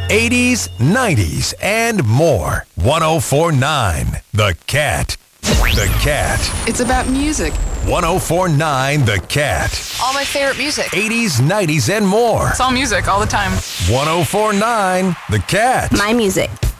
80s, 90s, and more. 104.9 The Cat. The Cat. It's about music. 104.9 The Cat. All my favorite music. 80s, 90s, and more. It's all music all the time. 104.9 The Cat. My music.